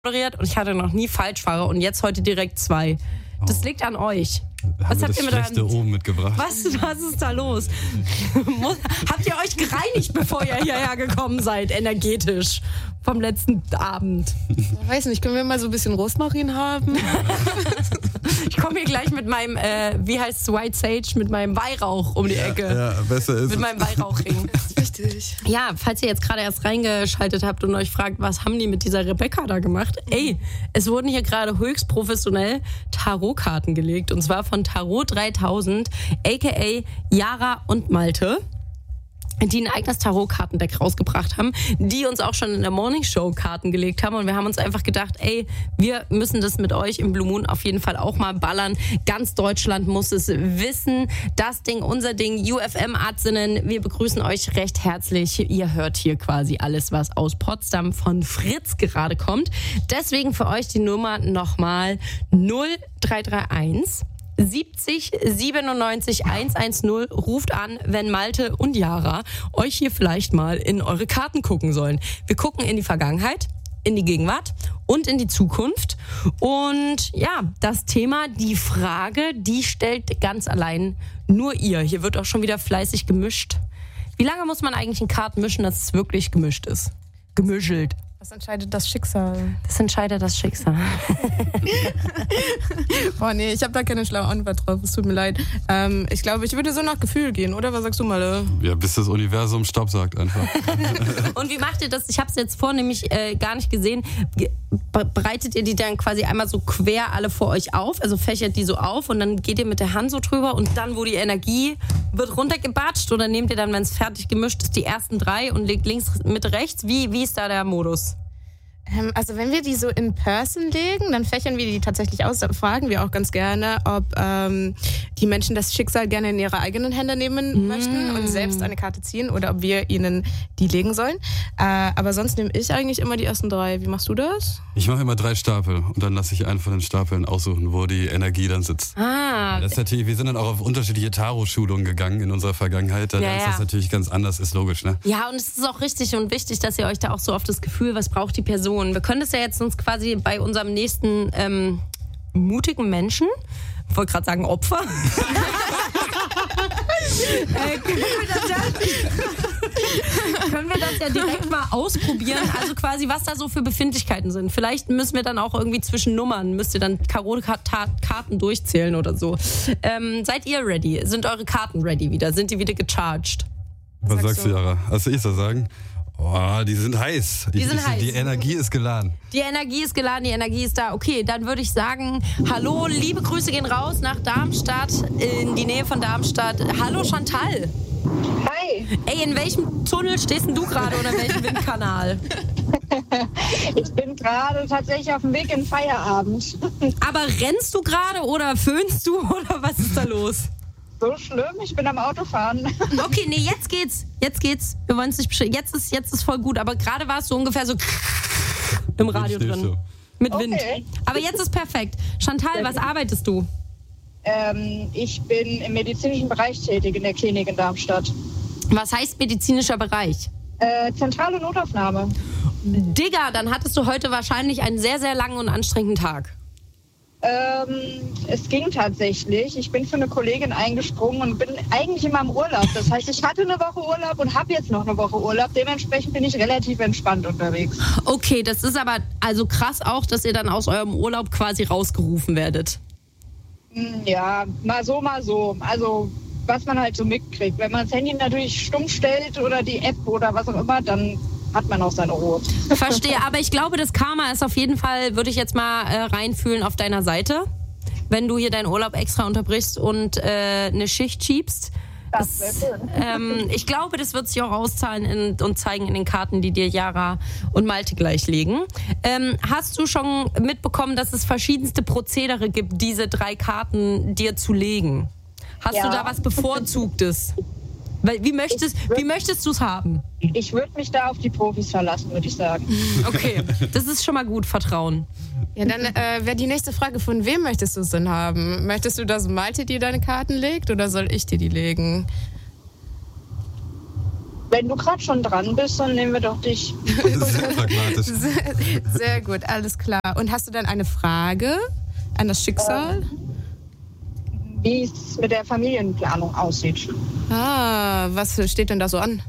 moderiert und ich hatte noch nie Falschfahrer und jetzt heute direkt 2. Das liegt an euch. Was habt ihr mit eurem oben mitgebracht? Was ist da los? Habt ihr euch gereinigt, bevor ihr hierher gekommen seid, energetisch vom letzten Abend? Ich weiß nicht, können wir mal so ein bisschen Rosmarin haben? Ich komme hier gleich mit meinem, wie heißt es, White Sage, mit meinem Weihrauch um die Ecke. Ja, besser ist mit meinem Weihrauchring. Das ist wichtig. Ja, falls ihr jetzt gerade erst reingeschaltet habt und euch fragt, was haben die mit dieser Rebecca da gemacht? Ey, es wurden hier gerade höchst professionell Tarotkarten gelegt und zwar von Tarot 3000, a.k.a. Yara und Malte, die ein eigenes Tarotkartendeck rausgebracht haben, die uns auch schon in der Morning Show Karten gelegt haben und wir haben uns einfach gedacht, ey, wir müssen das mit euch im Blue Moon auf jeden Fall auch mal ballern. Ganz Deutschland muss es wissen. Das Ding, unser Ding, UFM-Artinnen, wir begrüßen euch recht herzlich. Ihr hört hier quasi alles, was aus Potsdam von Fritz gerade kommt. Deswegen für euch die Nummer nochmal 0331 70 97 110. Ruft an, wenn Malte und Yara euch hier vielleicht mal in eure Karten gucken sollen. Wir gucken in die Vergangenheit, in die Gegenwart und in die Zukunft. Und ja, das Thema, die Frage, die stellt ganz allein nur ihr. Hier wird auch schon wieder fleißig gemischt. Wie lange muss man eigentlich in Karten mischen, dass es wirklich gemischt ist? Gemischelt. Was entscheidet das Schicksal? Das entscheidet das Schicksal. Boah, nee, ich habe da keine schlaue Antwort drauf. Es tut mir leid. Ich glaube, ich würde so nach Gefühl gehen, oder? Was sagst du, Malle? Ja, bis das Universum Stopp sagt einfach. Und wie macht ihr das? Ich habe es jetzt nämlich gar nicht gesehen. Bereitet ihr die dann quasi einmal so quer alle vor euch auf? Also fächert die so auf und dann geht ihr mit der Hand so drüber und dann, wo die Energie wird runtergebatscht oder nehmt ihr dann, wenn es fertig gemischt ist, die ersten 3 und legt links, Mitte, rechts? Wie ist da der Modus? Also wenn wir die so in Person legen, dann fächern wir die tatsächlich aus. Dann fragen wir auch ganz gerne, ob die Menschen das Schicksal gerne in ihre eigenen Hände nehmen möchten und selbst eine Karte ziehen oder ob wir ihnen die legen sollen. Aber sonst nehme ich eigentlich immer die ersten 3. Wie machst du das? Ich mache immer 3 Stapel und dann lasse ich einen von den Stapeln aussuchen, wo die Energie dann sitzt. Das ist natürlich, wir sind dann auch auf unterschiedliche Tarot-Schulungen gegangen in unserer Vergangenheit. Dann ist das natürlich ganz anders, ist logisch, ne? Ja, und es ist auch richtig und wichtig, dass ihr euch da auch so auf das Gefühl, was braucht die Person. Wir können das ja jetzt uns quasi bei unserem nächsten mutigen Menschen, ich wollte gerade sagen Opfer, können wir das ja direkt mal ausprobieren, also quasi was da so für Befindlichkeiten sind. Vielleicht müssen wir dann auch irgendwie zwischen Nummern, müsst ihr dann Karten durchzählen oder so. Seid ihr ready? Sind eure Karten ready wieder? Sind die wieder gecharged? Was sagst du, Yara? Also ich soll sagen? Oh, die sind heiß. Die Energie ist geladen. Die Energie ist geladen, die Energie ist da. Okay, dann würde ich sagen, hallo, liebe Grüße gehen raus nach Darmstadt, in die Nähe von Darmstadt. Hallo Chantal. Hi. Ey, in welchem Tunnel stehst denn du gerade oder in welchem Windkanal? Ich bin gerade tatsächlich auf dem Weg in Feierabend. Aber rennst du gerade oder föhnst du oder was ist da los? So schlimm, ich bin am Autofahren. Okay, nee, jetzt geht's. Wir wollen es nicht beschreiben. Jetzt ist voll gut, aber gerade war es so ungefähr so im Radio drin. So. Mit Wind. Okay. Aber jetzt ist perfekt. Chantal, was arbeitest du? Ich bin im medizinischen Bereich tätig in der Klinik in Darmstadt. Was heißt medizinischer Bereich? Zentrale Notaufnahme. Digga, dann hattest du heute wahrscheinlich einen sehr, sehr langen und anstrengenden Tag. Es ging tatsächlich. Ich bin für eine Kollegin eingesprungen und bin eigentlich immer im Urlaub. Das heißt, ich hatte eine Woche Urlaub und habe jetzt noch eine Woche Urlaub. Dementsprechend bin ich relativ entspannt unterwegs. Okay, das ist aber also krass auch, dass ihr dann aus eurem Urlaub quasi rausgerufen werdet. Ja, mal so, mal so. Also, was man halt so mitkriegt. Wenn man das Handy natürlich stumm stellt oder die App oder was auch immer, dann hat man auch seine Ruhe. Verstehe, aber ich glaube, das Karma ist auf jeden Fall, würde ich jetzt mal reinfühlen, auf deiner Seite. Wenn du hier deinen Urlaub extra unterbrichst und eine Schicht schiebst. Das wäre schön. Ich glaube, das wird sich auch auszahlen und zeigen in den Karten, die dir Yara und Malte gleich legen. Hast du schon mitbekommen, dass es verschiedenste Prozedere gibt, diese 3 Karten dir zu legen? Hast du da was Bevorzugtes? Weil, wie möchtest du es haben? Ich würde mich da auf die Profis verlassen, würde ich sagen. Okay, das ist schon mal gut, Vertrauen. Ja, dann wäre die nächste Frage, von wem möchtest du es denn haben? Möchtest du, dass Malte dir deine Karten legt oder soll ich dir die legen? Wenn du gerade schon dran bist, dann nehmen wir doch dich. Sehr pragmatisch. Sehr gut, alles klar. Und hast du dann eine Frage an das Schicksal? Wie es mit der Familienplanung aussieht. Was steht denn da so an?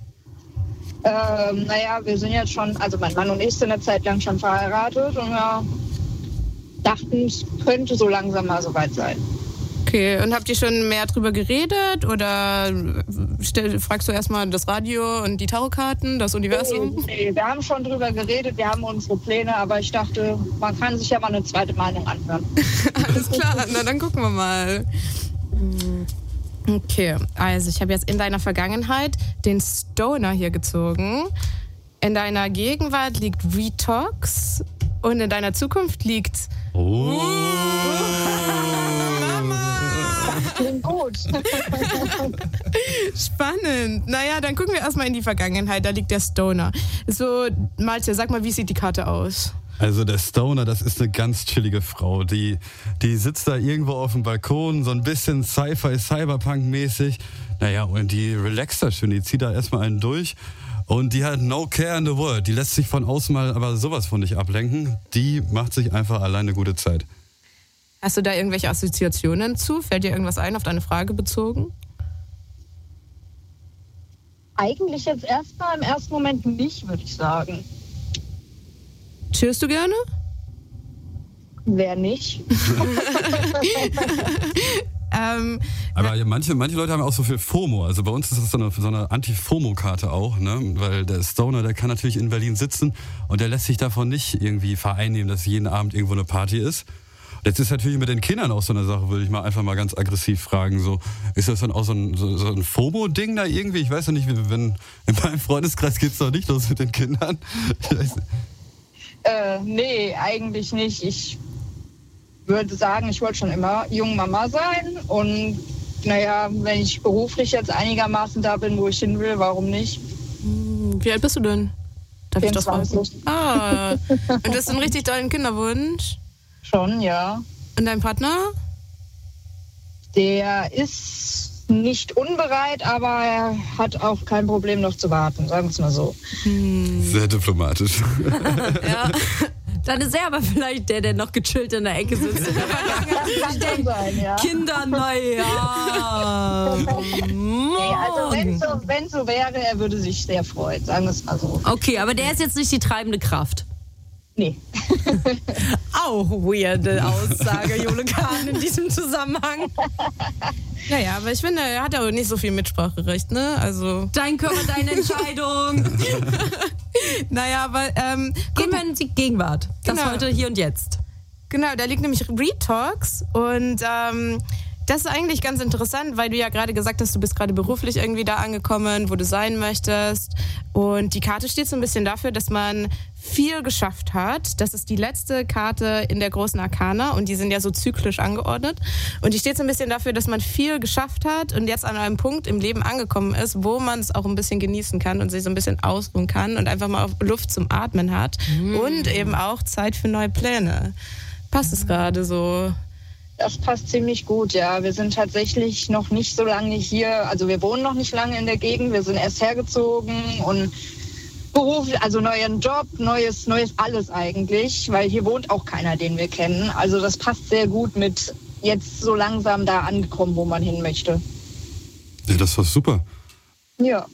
Wir sind jetzt schon, also mein Mann und ich sind eine Zeit lang schon verheiratet und wir dachten, es könnte so langsam mal soweit sein. Okay, und habt ihr schon mehr drüber geredet oder fragst du erstmal das Radio und die Tarotkarten, das Universum? Nee, wir haben schon drüber geredet, wir haben unsere Pläne, aber ich dachte, man kann sich ja mal eine zweite Meinung anhören. Alles klar, na dann gucken wir mal. Okay, also ich habe jetzt in deiner Vergangenheit den Stoner hier gezogen. In deiner Gegenwart liegt Retox und in deiner Zukunft liegt... Klingt gut. Spannend. Naja, dann gucken wir erstmal in die Vergangenheit. Da liegt der Stoner. So, Malte, sag mal, wie sieht die Karte aus? Also der Stoner, das ist eine ganz chillige Frau. Die sitzt da irgendwo auf dem Balkon, so ein bisschen Sci-Fi, Cyberpunk-mäßig. Naja, und die relaxt da schön, die zieht da erstmal einen durch. Und die hat no care in the world. Die lässt sich von außen mal aber sowas von nicht ablenken. Die macht sich einfach alleine eine gute Zeit. Hast du da irgendwelche Assoziationen zu? Fällt dir irgendwas ein, auf deine Frage bezogen? Eigentlich jetzt erstmal im ersten Moment nicht, würde ich sagen. Chillst du gerne? Wer nicht? Aber manche Leute haben auch so viel FOMO. Also bei uns ist das so eine Anti-FOMO-Karte auch, ne? Weil der Stoner, der kann natürlich in Berlin sitzen und der lässt sich davon nicht irgendwie vereinnehmen, dass jeden Abend irgendwo eine Party ist. Jetzt ist natürlich mit den Kindern auch so eine Sache, würde ich mal einfach mal ganz aggressiv fragen. So, ist das dann auch so ein FOMO-Ding da irgendwie? Ich weiß ja nicht, wenn in meinem Freundeskreis geht's doch nicht los mit den Kindern. Nee, eigentlich nicht. Ich würde sagen, ich wollte schon immer Jungmama sein. Und naja, wenn ich beruflich jetzt einigermaßen da bin, wo ich hin will, warum nicht? Wie alt bist du denn? Darf 24. Ich das fragen? Und hast du einen richtig tollen Kinderwunsch? Schon, ja. Und dein Partner? Der ist nicht unbereit, aber er hat auch kein Problem noch zu warten, sagen wir es mal so. Sehr diplomatisch. Ja. Dann ist er aber vielleicht der noch gechillt in der Ecke sitzt. Kann schon sein, ja. Kinder, naja. Nee, also wenn so wäre, er würde sich sehr freuen, sagen wir es mal so. Okay, aber der ist jetzt nicht die treibende Kraft. Nee. Auch weirde Aussage, Jule Kahn, in diesem Zusammenhang. Naja, aber ich finde, er hat ja auch nicht so viel Mitspracherecht, ne? Also Dein Körper, deine Entscheidung. Naja, aber gehen wir in die Gegenwart. Das Genau. heute, hier und jetzt. Genau, da liegt nämlich Retox und das ist eigentlich ganz interessant, weil du ja gerade gesagt hast, du bist gerade beruflich irgendwie da angekommen, wo du sein möchtest. Und die Karte steht so ein bisschen dafür, dass man viel geschafft hat. Das ist die letzte Karte in der großen Arkana und die sind ja so zyklisch angeordnet. Und die steht so ein bisschen dafür, dass man viel geschafft hat und jetzt an einem Punkt im Leben angekommen ist, wo man es auch ein bisschen genießen kann und sich so ein bisschen ausruhen kann und einfach mal Luft zum Atmen hat. Und eben auch Zeit für neue Pläne. Passt es gerade so? Das passt ziemlich gut, ja. Wir sind tatsächlich noch nicht so lange hier, also wir wohnen noch nicht lange in der Gegend, wir sind erst hergezogen und Beruf, also neuen Job, neues alles eigentlich, weil hier wohnt auch keiner, den wir kennen. Also das passt sehr gut mit jetzt so langsam da angekommen, wo man hin möchte. Ja, das war super. Ja.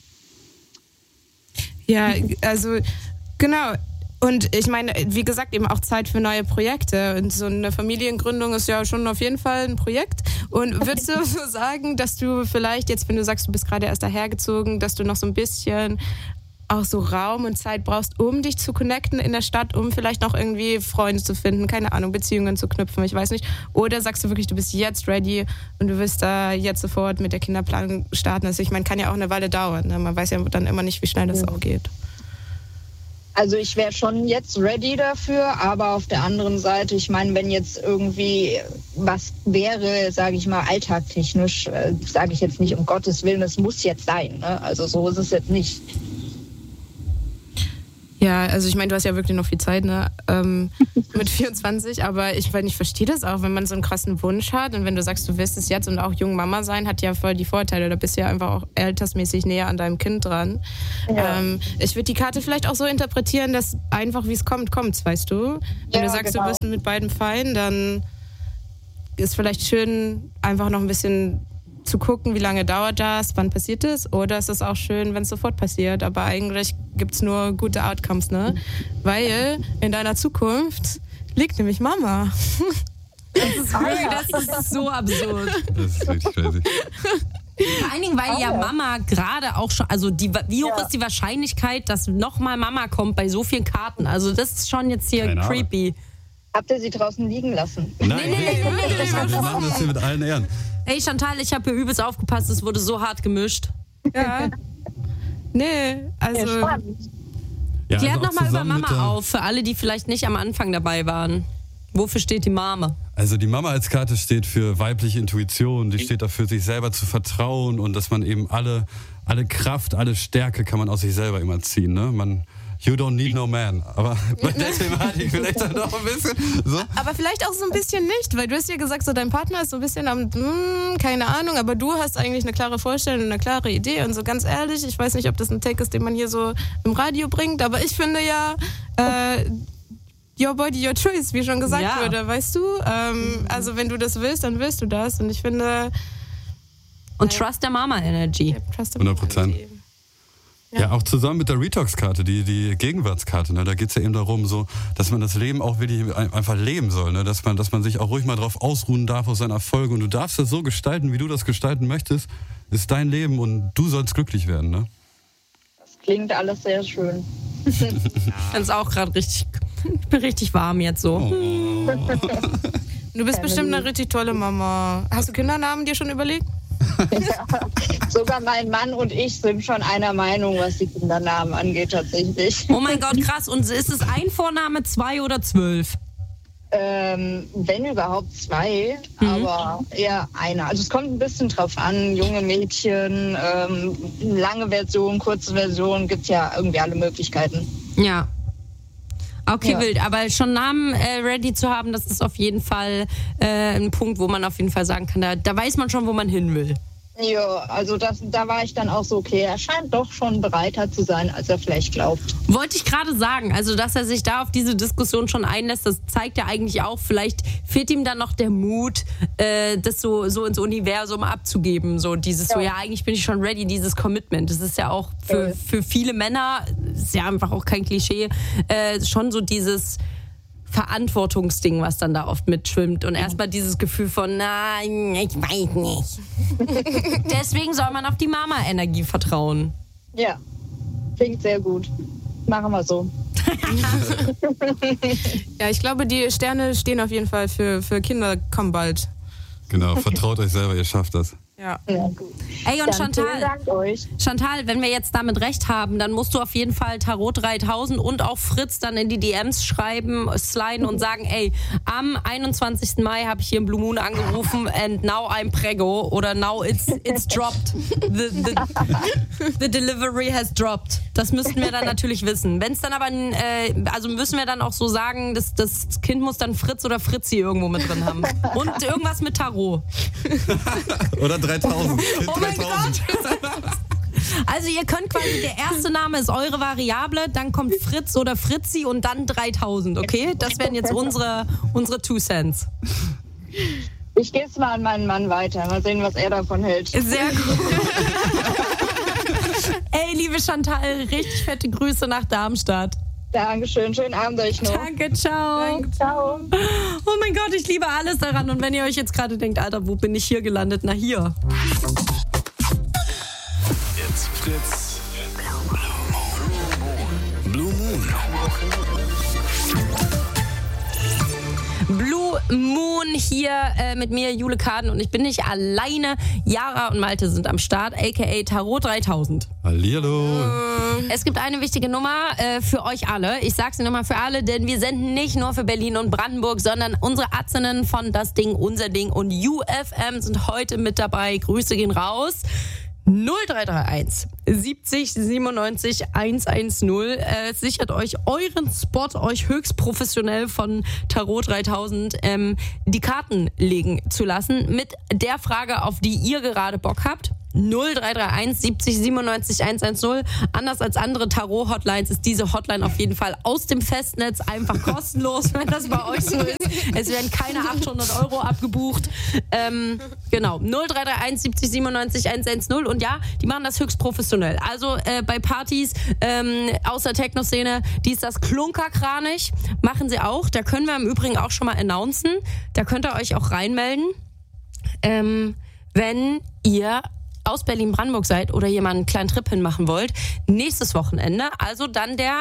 Ja, also genau. Und ich meine, wie gesagt, eben auch Zeit für neue Projekte. Und so eine Familiengründung ist ja schon auf jeden Fall ein Projekt. Und würdest du so sagen, dass du vielleicht jetzt, wenn du sagst, du bist gerade erst dahergezogen, dass du noch so ein bisschen auch so Raum und Zeit brauchst, um dich zu connecten in der Stadt, um vielleicht noch irgendwie Freunde zu finden, keine Ahnung, Beziehungen zu knüpfen, ich weiß nicht. Oder sagst du wirklich, du bist jetzt ready und du willst da jetzt sofort mit der Kinderplanung starten? Also ich meine, kann ja auch eine Weile dauern. Ne? Man weiß ja dann immer nicht, wie schnell das auch geht. Also ich wäre schon jetzt ready dafür, aber auf der anderen Seite, ich meine, wenn jetzt irgendwie was wäre, sage ich mal, alltagtechnisch, sage ich jetzt nicht, um Gottes Willen, es muss jetzt sein. Ne? Also so ist es jetzt nicht. Ja, also ich meine, du hast ja wirklich noch viel Zeit, ne? Mit 24, aber ich verstehe das auch, wenn man so einen krassen Wunsch hat und wenn du sagst, du willst es jetzt und auch jung Mama sein, hat ja voll die Vorteile. Da bist du ja einfach auch altersmäßig näher an deinem Kind dran. Ja. Ich würde die Karte vielleicht auch so interpretieren, dass einfach wie es kommt, kommt's, weißt du? Wenn du sagst, du bist mit beiden fein, dann ist vielleicht schön, einfach noch ein bisschen zu gucken, wie lange dauert das, wann passiert es, oder ist es auch schön, wenn es sofort passiert, aber eigentlich gibt es nur gute Outcomes, ne? Weil in deiner Zukunft liegt nämlich Mama. Das ist so absurd. Das ist richtig crazy. Vor allen Dingen, weil ja Mama gerade auch schon, also wie hoch ist die Wahrscheinlichkeit, dass nochmal Mama kommt bei so vielen Karten? Also das ist schon jetzt hier creepy. Habt ihr sie draußen liegen lassen? Nein. Wir machen das hier mit allen Ehren. Ey Chantal, ich habe hier übelst aufgepasst, es wurde so hart gemischt. Ja. Nee, also... Ja, klärt nochmal über Mama auf, für alle, die vielleicht nicht am Anfang dabei waren. Wofür steht die Mama? Also die Mama als Karte steht für weibliche Intuition, die steht dafür, sich selber zu vertrauen und dass man eben alle Kraft, alle Stärke kann man aus sich selber immer ziehen. Ne? You don't need no man. Aber bei der Thematik vielleicht dann noch ein bisschen so. Aber vielleicht auch so ein bisschen nicht, weil du hast ja gesagt, so dein Partner ist so ein bisschen am, keine Ahnung, aber du hast eigentlich eine klare Vorstellung, eine klare Idee und so ganz ehrlich, ich weiß nicht, ob das ein Take ist, den man hier so im Radio bringt, aber ich finde ja, your body, your choice, wie schon gesagt wurde, weißt du? Also wenn du das willst, dann willst du das und ich finde... Und trust der Mama Energy. 100%. Ja, auch zusammen mit der Retox-Karte, die Gegenwartskarte, ne? Da geht es ja eben darum, so, dass man das Leben auch wirklich einfach leben soll, ne? Dass man sich auch ruhig mal drauf ausruhen darf auf seine Erfolge und du darfst das so gestalten, wie du das gestalten möchtest, ist dein Leben und du sollst glücklich werden, ne? Das klingt alles sehr schön. Ich finde es auch gerade ich bin richtig warm jetzt so. Oh. Du bist bestimmt eine richtig tolle Mama. Hast du Kindernamen dir schon überlegt? Ja, sogar mein Mann und ich sind schon einer Meinung, was die Kindernamen angeht, tatsächlich. Oh mein Gott, krass. Und ist es ein Vorname, 2 oder 12? Wenn überhaupt 2, aber eher einer. Also es kommt ein bisschen drauf an, junge Mädchen, lange Version, kurze Version, gibt es ja irgendwie alle Möglichkeiten. Ja. Okay, wild. Aber schon Namen ready zu haben, das ist auf jeden Fall ein Punkt, wo man auf jeden Fall sagen kann, da weiß man schon, wo man hin will. Ja, also da war ich dann auch so, okay, er scheint doch schon bereiter zu sein, als er vielleicht glaubt. Wollte ich gerade sagen, also dass er sich da auf diese Diskussion schon einlässt, das zeigt ja eigentlich auch, vielleicht fehlt ihm dann noch der Mut, das so ins Universum abzugeben, so dieses so, ja, eigentlich bin ich schon ready, dieses Commitment. Das ist ja auch für viele Männer, ist ja einfach auch kein Klischee, schon so dieses Verantwortungsding, was dann da oft mitschwimmt und erstmal dieses Gefühl von, nein, ich weiß nicht. Deswegen soll man auf die Mama-Energie vertrauen. Ja, klingt sehr gut. Machen wir so. Ja, ich glaube, die Sterne stehen auf jeden Fall für Kinder kommen bald. Genau, vertraut euch selber, ihr schafft das. Ja. Gut. Ey, und Dann vielen Dank euch. Chantal, wenn wir jetzt damit recht haben, dann musst du auf jeden Fall Tarot 3000 und auch Fritz dann in die DMs schreiben, sliden und sagen, ey, am 21. Mai habe ich hier im Blue Moon angerufen and now I'm preggo oder now it's dropped. The delivery has dropped. Das müssten wir dann natürlich wissen. Wenn es dann aber, also müssen wir dann auch so sagen, das Kind muss dann Fritz oder Fritzi irgendwo mit drin haben. Und irgendwas mit Tarot. Oder 3000. Oh mein Gott! Also ihr könnt quasi, der erste Name ist eure Variable, dann kommt Fritz oder Fritzi und dann 3000, okay? Das wären jetzt unsere 2 Cents. Ich gebe es mal an meinen Mann weiter. Mal sehen, was er davon hält. Sehr gut. Ey, liebe Chantal, richtig fette Grüße nach Darmstadt. Dankeschön, schönen Abend euch noch. Danke, ciao. Danke, ciao. Oh mein Gott, ich liebe alles daran. Und wenn ihr euch jetzt gerade denkt, Alter, wo bin ich hier gelandet? Na, hier. Jetzt Fritz. Blue Moon. Blue Moon hier mit mir, Jule Kaden, und ich bin nicht alleine. Yara und Malte sind am Start, aka Tarot 3000. Hallihallo. Es gibt eine wichtige Nummer für euch alle. Ich sag's nochmal für alle, denn wir senden nicht nur für Berlin und Brandenburg, sondern unsere Atzinnen von Das Ding, Unser Ding und UFM sind heute mit dabei. Grüße gehen raus. 0331 70 97 110. Sichert euch euren Spot, euch höchst professionell von Tarot 3000 die Karten legen zu lassen mit der Frage, auf die ihr gerade Bock habt. 0331 70 97 110. Anders als andere Tarot-Hotlines ist diese Hotline auf jeden Fall aus dem Festnetz einfach kostenlos, wenn das bei euch so ist. Es werden keine 800 € abgebucht. Genau, 0331 70 97 110. Und ja, die machen das höchst professionell. Also bei Partys aus der Techno-Szene, die ist das Klunkerkranich, machen sie auch. Da können wir im Übrigen auch schon mal announcen. Da könnt ihr euch auch reinmelden, wenn ihr aus Berlin-Brandenburg seid oder hier mal einen kleinen Trip hinmachen wollt. Nächstes Wochenende, also dann der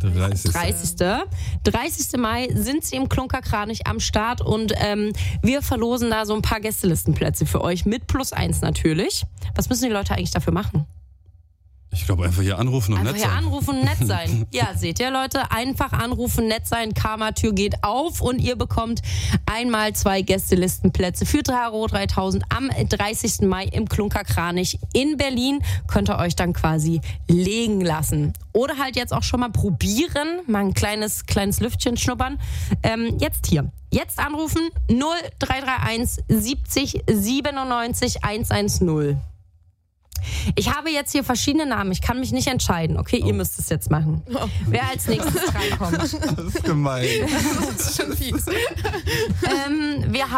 30. Mai sind sie im Klunkerkranich am Start und wir verlosen da so ein paar Gästelistenplätze für euch mit +1 natürlich. Was müssen die Leute eigentlich dafür machen? Ich glaube, einfach hier anrufen und nett sein. Einfach hier anrufen und nett sein. Ja, seht ihr, Leute, einfach anrufen, nett sein, Karma-Tür geht auf und ihr bekommt einmal 2 Gästelistenplätze für Tarot 3000 am 30. Mai im Klunkerkranich in Berlin. Könnt ihr euch dann quasi legen lassen. Oder halt jetzt auch schon mal probieren, mal ein kleines Lüftchen schnuppern. Jetzt anrufen 0331 70 97 110. Ich habe jetzt hier verschiedene Namen. Ich kann mich nicht entscheiden. Okay, ihr müsst es jetzt machen. Wer als nächstes reinkommt. Das ist gemein. Das ist schon fies. Wir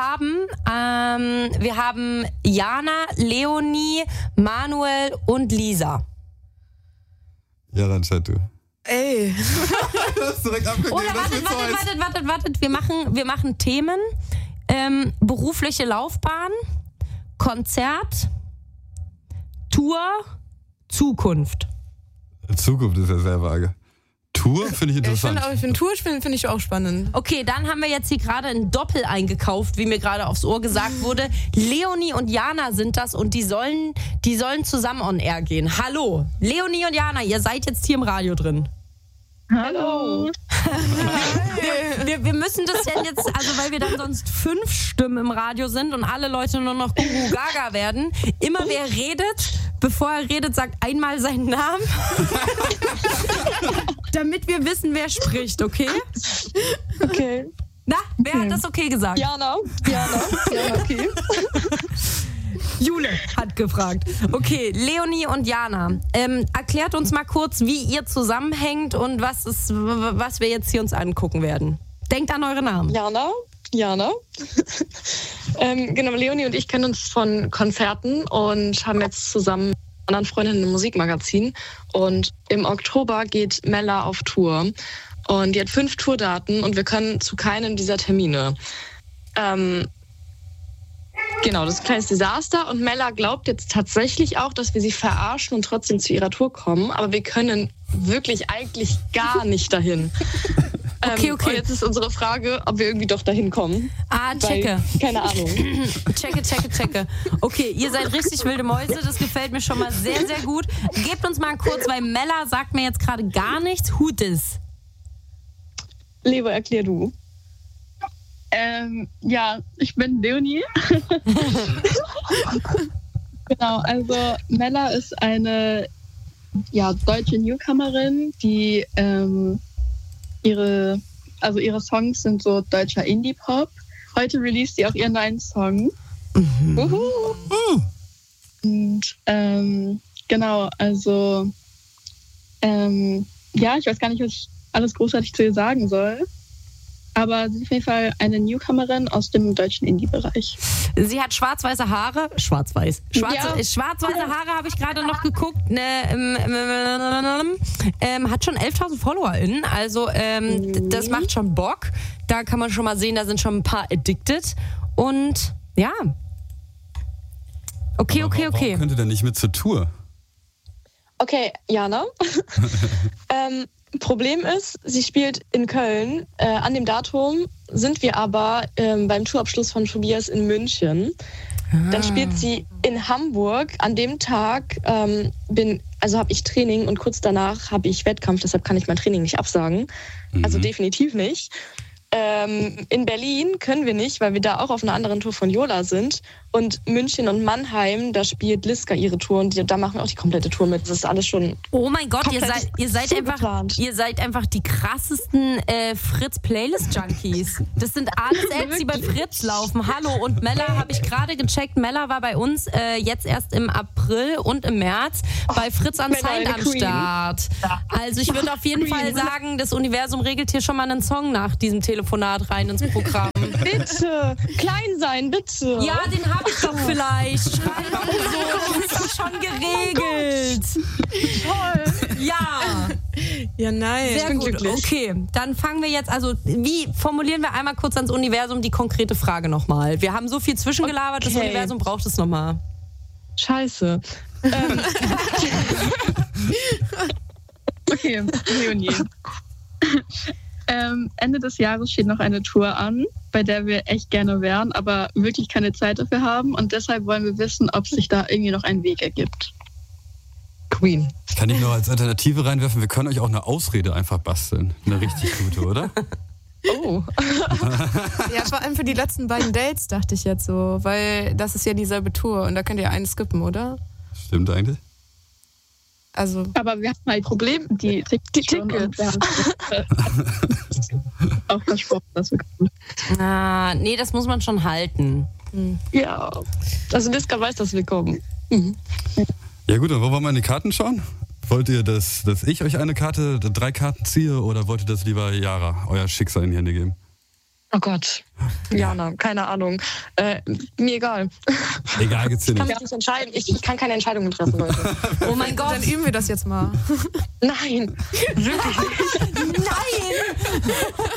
haben Jana, Leonie, Manuel und Lisa. Ja, dann chat du. Ey. Du hast direkt abgegeben. Oder wartet. Wir machen Themen. Berufliche Laufbahn, Konzert, Tour, Zukunft. Zukunft ist ja sehr vage. Tour finde ich interessant. Ich finde Tour finde ich auch spannend. Okay, dann haben wir jetzt hier gerade ein Doppel eingekauft, wie mir gerade aufs Ohr gesagt wurde. Leonie und Jana sind das und die sollen zusammen on air gehen. Hallo, Leonie und Jana, ihr seid jetzt hier im Radio drin. Hallo. Wir müssen das ja jetzt, also weil wir dann sonst 5 Stimmen im Radio sind und alle Leute nur noch Gugu Gaga werden. Immer wer redet, bevor er redet, sagt einmal seinen Namen. Damit wir wissen, wer spricht, okay? Okay. Na, wer hat das okay gesagt? Jana, okay. Jule hat gefragt. Okay, Leonie und Jana, erklärt uns mal kurz, wie ihr zusammenhängt und was wir jetzt hier uns angucken werden. Denkt an eure Namen. Jana. Genau, Leonie und ich kennen uns von Konzerten und haben jetzt zusammen mit anderen Freundinnen ein Musikmagazin. Und im Oktober geht Mella auf Tour. Und die hat 5 Tourdaten und wir können zu keinem dieser Termine. Genau, das ist ein kleines Desaster. Und Mella glaubt jetzt tatsächlich auch, dass wir sie verarschen und trotzdem zu ihrer Tour kommen. Aber wir können wirklich eigentlich gar nicht dahin. Okay. Und jetzt ist unsere Frage, ob wir irgendwie doch dahin kommen. Checke. Keine Ahnung. Checke. Okay, ihr seid richtig wilde Mäuse. Das gefällt mir schon mal sehr, sehr gut. Gebt uns mal kurz, weil Mella sagt mir jetzt gerade gar nichts. Who this? Leo, erklär du. Ja, ich bin Leonie. Genau, also Mella ist eine deutsche Newcomerin, die ihre Songs sind so deutscher Indie-Pop. Heute released sie auch ihren neuen Song. Und genau, also ich weiß gar nicht, was ich alles großartig zu ihr sagen soll. Aber sie ist auf jeden Fall eine Newcomerin aus dem deutschen Indie-Bereich. Sie hat schwarz-weiße Haare. Schwarz-weiße Haare habe ich gerade noch geguckt. Hat schon 11.000 FollowerInnen. Also das macht schon Bock. Da kann man schon mal sehen, da sind schon ein paar addicted. Und ja. Okay. Warum könnte der nicht mit zur Tour? Okay, Jana. Problem ist, sie spielt in Köln. An dem Datum sind wir aber beim Tourabschluss von Tobias in München. Dann spielt sie in Hamburg. An dem Tag habe ich Training und kurz danach habe ich Wettkampf. Deshalb kann ich mein Training nicht absagen. Also definitiv nicht. In Berlin können wir nicht, weil wir da auch auf einer anderen Tour von Yola sind. Und München und Mannheim, da spielt Liska ihre Tour und da machen wir auch die komplette Tour mit. Das ist alles schon. Oh mein Gott, ihr seid einfach die krassesten Fritz-Playlist-Junkies. Das sind alles Acts, die bei Fritz laufen. Hallo, und Mella habe ich gerade gecheckt. Mella war bei uns jetzt erst im April und im März bei Fritz Unsigned am Start. Also ich würde auf jeden Fall sagen, das Universum regelt hier schon mal einen Song nach diesem Telefonat rein ins Programm. Bitte, klein sein, bitte. Ja, den habe ich doch vielleicht. Schreib mal so, das ist doch schon geregelt. Toll. Ja. Ja, nice. Sehr gut. Glücklich. Okay, dann fangen wir jetzt, also wie formulieren wir einmal kurz ans Universum die konkrete Frage nochmal? Wir haben so viel zwischengelabert, das Universum braucht es nochmal. Scheiße. Okay, Leonie. Ende des Jahres steht noch eine Tour an, bei der wir echt gerne wären, aber wirklich keine Zeit dafür haben. Und deshalb wollen wir wissen, ob sich da irgendwie noch ein Weg ergibt. Queen. Kann ich noch als Alternative reinwerfen? Wir können euch auch eine Ausrede einfach basteln. Eine richtig gute, oder? Oh. Ja, vor allem für die letzten beiden Dates dachte ich jetzt so, weil das ist ja dieselbe Tour und da könnt ihr einen skippen, oder? Stimmt eigentlich. Also. Aber wir haben halt Problem, die Tickets. Und wir haben auch versprochen, dass wir kommen. Nee, das muss man schon halten. Ja, also Liska weiß, dass wir kommen. Mhm. Ja gut, dann wollen wir mal in die Karten schauen? Wollt ihr, dass ich euch 3 Karten ziehe oder wollt ihr das lieber Yara, euer Schicksal in die Hände geben? Oh Gott. Jana, keine Ahnung. Mir egal. Egal, geht's dir Ich nicht. kann mich nicht entscheiden. Ich kann keine Entscheidungen treffen, Leute. Oh mein Gott. Dann üben wir das jetzt mal. Nein, wirklich nicht. Nein!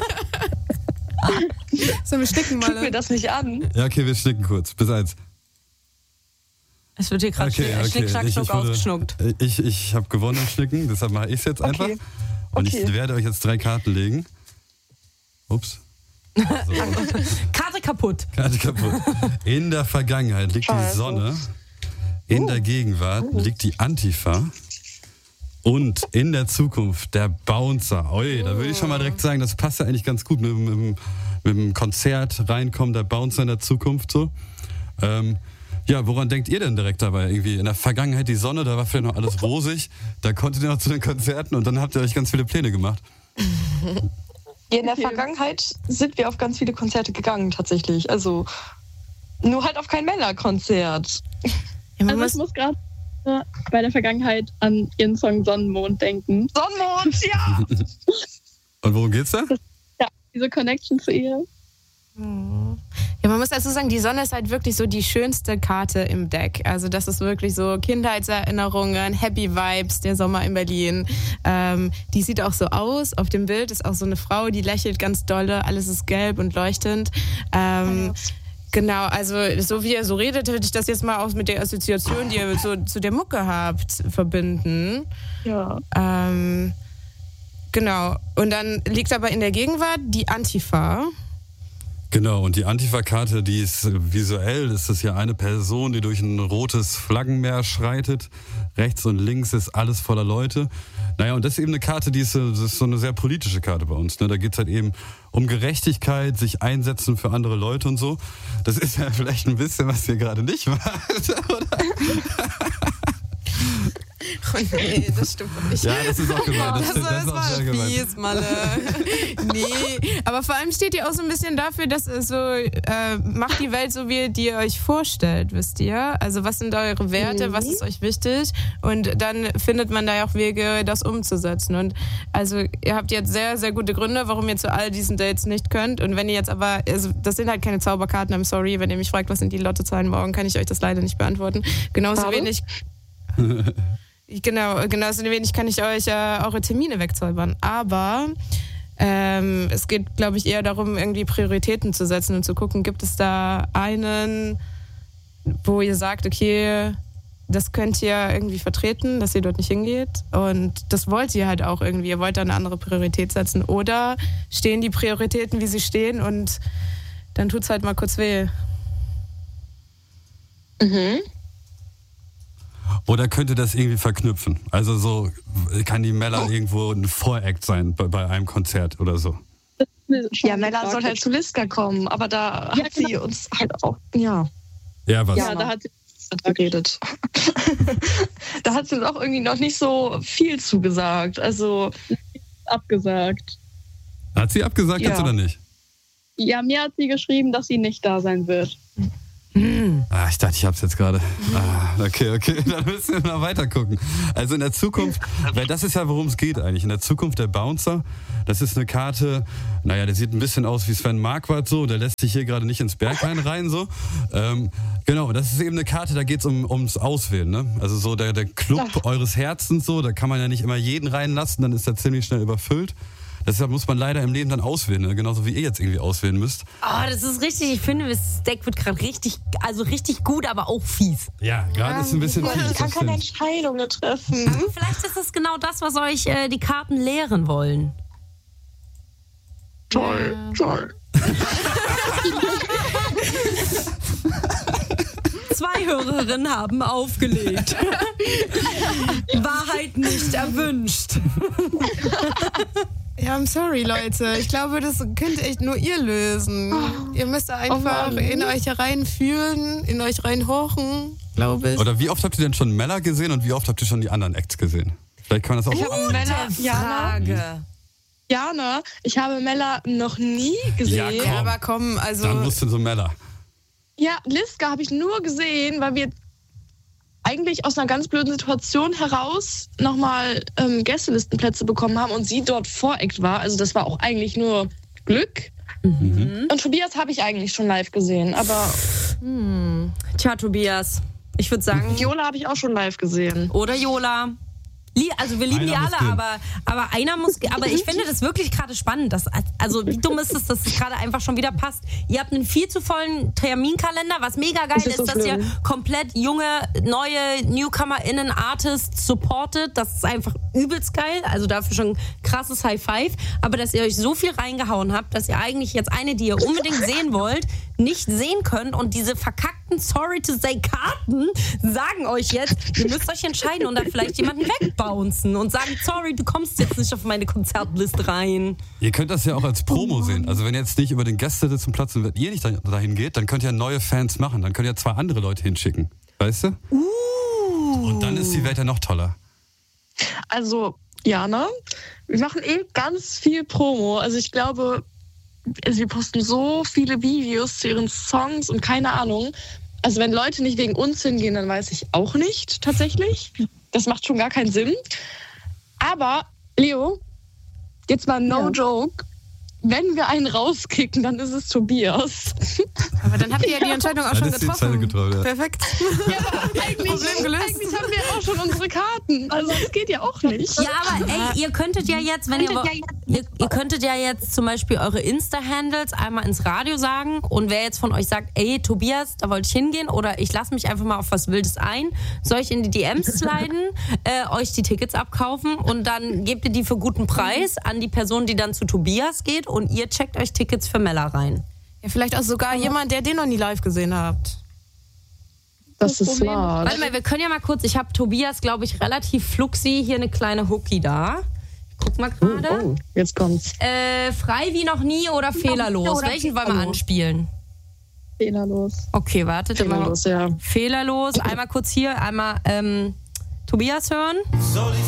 Sollen wir schnicken mal? Guck mir das nicht an. Ja, okay, wir schnicken kurz. Bis 1. Es wird hier gerade Schnick, Schnack, Schnuck ausgeschnuckt. Ich habe gewonnen im Schnicken, deshalb mache ich es jetzt einfach. Und ich werde euch jetzt 3 Karten legen. Ups. So. Karte kaputt. Karte kaputt. In der Vergangenheit liegt die Sonne. In der Gegenwart liegt die Antifa. Und in der Zukunft der Bouncer. Oi, da würde ich schon mal direkt sagen, das passt ja eigentlich ganz gut mit dem Konzert reinkommen, der Bouncer in der Zukunft so. Ja, woran denkt ihr denn direkt dabei? Irgendwie in der Vergangenheit die Sonne, da war vielleicht noch alles rosig, da konntet ihr noch zu den Konzerten und dann habt ihr euch ganz viele Pläne gemacht. Ja, in der Vergangenheit sind wir auf ganz viele Konzerte gegangen tatsächlich. Also nur halt auf kein Männerkonzert. Ja, also ich muss gerade bei der Vergangenheit an ihren Song Sonnenmond denken. Sonnenmond, ja! Und worum geht's da? Ja, diese Connection zu ihr. Ja, man muss dazu sagen, die Sonne ist halt wirklich so die schönste Karte im Deck. Also das ist wirklich so Kindheitserinnerungen, Happy Vibes, der Sommer in Berlin. Die sieht auch so aus. Auf dem Bild ist auch so eine Frau, die lächelt ganz dolle. Alles ist gelb und leuchtend. Genau, also so wie ihr so redet, würde ich das jetzt mal auch mit der Assoziation, die ihr so zu der Mucke habt, verbinden. Ja. Genau. Und dann liegt aber in der Gegenwart die Antifa. Genau, und die Antifa-Karte, die ist visuell, ist das ja eine Person, die durch ein rotes Flaggenmeer schreitet. Rechts und links ist alles voller Leute. Naja, und das ist eben eine Karte, das ist so eine sehr politische Karte bei uns. Ne? Da geht es halt eben um Gerechtigkeit, sich einsetzen für andere Leute und so. Das ist ja vielleicht ein bisschen, was ihr gerade nicht macht, oder? Oh nee, das stimmt nicht. Ja, das ist auch gemein. Das war fies, Malle. Nee, aber vor allem steht ihr auch so ein bisschen dafür, dass es so, macht die Welt so, wie ihr euch vorstellt, wisst ihr? Also was sind eure Werte, was ist euch wichtig? Und dann findet man da ja auch Wege, das umzusetzen. Und also ihr habt jetzt sehr, sehr gute Gründe, warum ihr zu all diesen Dates nicht könnt. Und wenn ihr jetzt aber, also das sind halt keine Zauberkarten, I'm sorry, wenn ihr mich fragt, was sind die Lottozahlen morgen, kann ich euch das leider nicht beantworten. Genauso wenig... Genauso wenig kann ich euch eure Termine wegzaubern. Aber es geht, glaube ich, eher darum, irgendwie Prioritäten zu setzen und zu gucken, gibt es da einen, wo ihr sagt, okay, das könnt ihr irgendwie vertreten, dass ihr dort nicht hingeht. Und das wollt ihr halt auch irgendwie. Ihr wollt da eine andere Priorität setzen. Oder stehen die Prioritäten, wie sie stehen, und dann tut's halt mal kurz weh. Mhm. Oder könnte das irgendwie verknüpfen? Also so kann die Mella irgendwo ein Voract sein bei einem Konzert oder so? Ja, Mella soll halt zu Liska kommen, aber da hat sie uns halt auch, Ja, was? Ja, da hat sie geredet. Da hat sie uns auch irgendwie noch nicht so viel zugesagt. Also abgesagt. Hat sie abgesagt jetzt oder nicht? Ja, mir hat sie geschrieben, dass sie nicht da sein wird. Ich dachte, ich hab's jetzt gerade. Okay, dann müssen wir mal weiter gucken. Also in der Zukunft, weil das ist ja, worum es geht eigentlich. In der Zukunft der Bouncer, das ist eine Karte, der sieht ein bisschen aus wie Sven Marquardt so, der lässt sich hier gerade nicht ins Berghain rein so. Genau, das ist eben eine Karte, da geht's ums Auswählen, ne? Also so der Club eures Herzens so, da kann man ja nicht immer jeden reinlassen, dann ist er ziemlich schnell überfüllt. Deshalb muss man leider im Leben dann auswählen, ne? Genauso wie ihr jetzt irgendwie auswählen müsst. Das ist richtig, ich finde, das Deck wird gerade richtig gut, aber auch fies. Ja, gerade ist ein bisschen fies. Ich kann keine Entscheidungen treffen. Aber vielleicht ist das genau das, was euch die Karten lehren wollen. Toll. 2 Hörerinnen haben aufgelegt. Wahrheit nicht erwünscht. Ja, I'm sorry, Leute. Ich glaube, das könnt echt nur ihr lösen. Ihr müsst einfach in euch reinfühlen, in euch reinhorchen, glaube ich. Oder wie oft habt ihr denn schon Mella gesehen und wie oft habt ihr schon die anderen Acts gesehen? Vielleicht kann man das auch... Jana, ich habe Mella noch nie gesehen. Ja, komm. Aber komm, also... Dann wusste so Mella. Ja, Liska habe ich nur gesehen, weil wir eigentlich aus einer ganz blöden Situation heraus nochmal Gästelistenplätze bekommen haben und sie dort Voreact war. Also das war auch eigentlich nur Glück. Und Tobias habe ich eigentlich schon live gesehen, aber... Tja, Tobias, ich würde sagen... Jola habe ich auch schon live gesehen. Oder Jola. Also wir lieben die alle, aber einer muss... Aber ich finde das wirklich gerade spannend. Also wie dumm ist es, dass es gerade einfach schon wieder passt. Ihr habt einen viel zu vollen Terminkalender, was mega geil ist, dass ihr komplett junge, neue NewcomerInnen, Artists supportet. Das ist einfach übelst geil. Also dafür schon krasses High Five. Aber dass ihr euch so viel reingehauen habt, dass ihr eigentlich jetzt eine, die ihr unbedingt sehen wollt, nicht sehen könnt. Und diese verkackten Sorry-to-say-Karten sagen euch jetzt, ihr müsst euch entscheiden und dann vielleicht jemanden wegbouncen und sagen, sorry, du kommst jetzt nicht auf meine Konzertliste rein. Ihr könnt das ja auch als Promo sehen. Also wenn ihr jetzt nicht über den Gästesitzplatz und wenn ihr nicht dahin geht, dann könnt ihr neue Fans machen. Dann könnt ihr 2 andere Leute hinschicken. Weißt du? Und dann ist die Welt ja noch toller. Also, Jana, wir machen ganz viel Promo. Also ich glaube, wir posten so viele Videos zu ihren Songs und keine Ahnung. Also wenn Leute nicht wegen uns hingehen, dann weiß ich auch nicht tatsächlich. Das macht schon gar keinen Sinn. Aber, Leo, jetzt mal no joke. Wenn wir einen rauskicken, dann ist es Tobias. Aber dann habt ihr ja die Entscheidung auch schon getroffen. Ja. Perfekt. Ja, aber eigentlich haben wir auch schon unsere Karten. Also das geht ja auch nicht. Ja, aber ihr könntet ja jetzt, wenn ihr könntet ja jetzt zum Beispiel eure Insta-Handles einmal ins Radio sagen und wer jetzt von euch sagt, ey Tobias, da wollte ich hingehen oder ich lasse mich einfach mal auf was Wildes ein, soll ich in die DMs sliden, euch die Tickets abkaufen und dann gebt ihr die für guten Preis an die Person, die dann zu Tobias geht und ihr checkt euch Tickets für Mella rein. Ja, vielleicht auch sogar jemand, der den noch nie live gesehen habt. Das ist smart. Warte mal, wir können ja mal kurz, ich habe Tobias, glaube ich, relativ fluxi hier eine kleine Hookie da. Ich guck mal gerade. Oh, jetzt kommt's. Frei wie noch nie oder fehlerlos? Welchen wollen wir anspielen? Fehlerlos. Okay, wartet Fehlerlos, mal. ja. Fehlerlos. Einmal kurz hier, einmal Tobias hören.